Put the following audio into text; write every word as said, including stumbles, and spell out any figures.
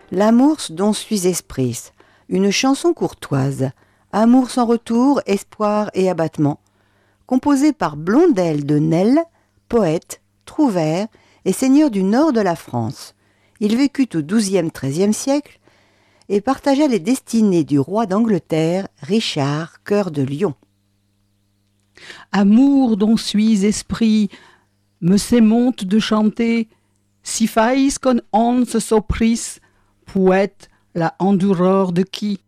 L'amour dont suis esprit, une chanson courtoise, amour sans retour, espoir et abattement, composée par Blondel de Nesle, poète, trouvère et seigneur du nord de la France. Il vécut au douzième-treizième siècle et partagea les destinées du roi d'Angleterre, Richard, cœur de lion. Amour dont suis esprit, me s'émonte de chanter, si faïs con onze sopris, poète la endureur de qui